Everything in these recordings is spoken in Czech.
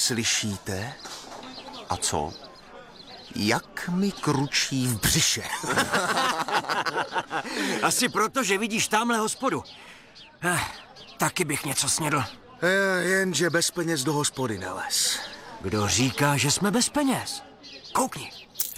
Slyšíte? A co? Jak mi kručí v břiše. Asi proto, že vidíš tamhle hospodu. Taky bych něco snědl. Jenže bez peněz do hospody nelez. Kdo říká, že jsme bez peněz? Koukni.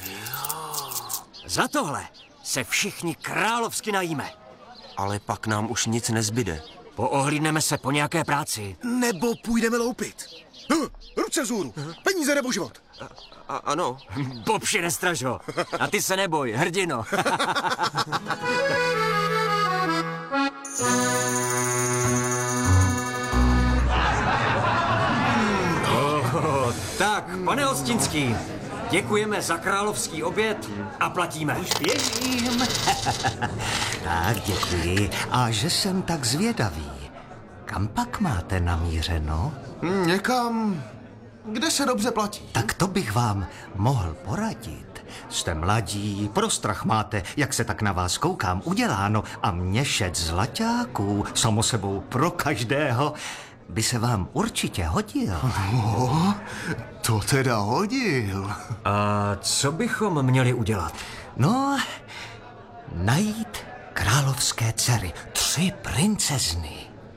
Za tohle se všichni královsky najíme. Ale pak nám už nic nezbyde. Poohlídneme se po nějaké práci. Nebo půjdeme loupit. Ruce vzhůru. Peníze nebo život. Ano. Bobši, nestraž ho. A ty se neboj, hrdino. Tak, pane Hostinský, děkujeme za královský oběd a platíme. Už běžím. Tak, děkuji. A že jsem tak zvědavý. Kam pak máte namířeno? Někam, kde se dobře platí. Tak to bych vám mohl poradit. Jste mladí, prostrach máte, jak se tak na vás koukám uděláno a měšec zlaťáků, samo sebou pro každého, by se vám určitě hodil. No, to teda hodil. A co bychom měli udělat? No, najít královské dcery, 3 princezny.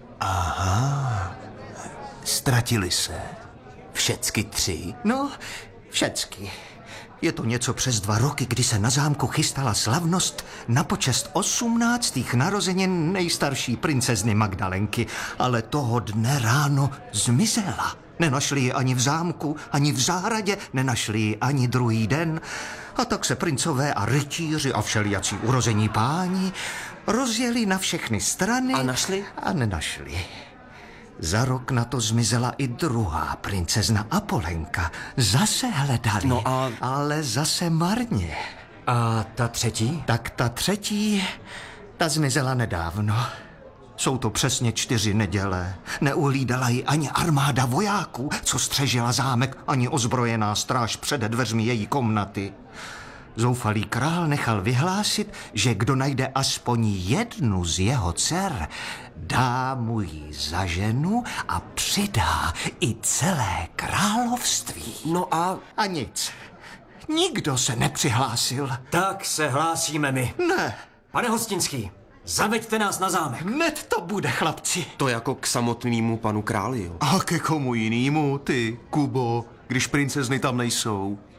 Aha, ztratili se. Všecky 3? No, všecky. Je to něco přes 2 roky, kdy se na zámku chystala slavnost na počest 18. narozenin nejstarší princezny Magdalenky, ale toho dne ráno zmizela. Nenašli ji ani v zámku, ani v zahradě, nenašli ji ani druhý den. A tak se princové a rytíři a všelijací urození páni rozjeli na všechny strany. A našli? A nenašli. Za rok na to zmizela i druhá princezna Apolenka. Zase hledali, No a... ale zase marně. A ta třetí? Tak ta třetí, ta zmizela nedávno. Jsou to přesně 4 neděle. Neuhlídala ji ani armáda vojáků, co střežila zámek, ani ozbrojená stráž před dveřmi její komnaty. Zoufalý král nechal vyhlásit, že kdo najde aspoň jednu z jeho dcer, dá mu ji za ženu a přidá i celé království. No a... A nic. Nikdo se nepřihlásil. Tak se hlásíme my. Ne. Pane Hostinský, zaveďte nás na zámek. Hned to bude, chlapci. To jako k samotnému panu králi, jo. A ke komu jinému, ty, Kubo, když princezny tam nejsou?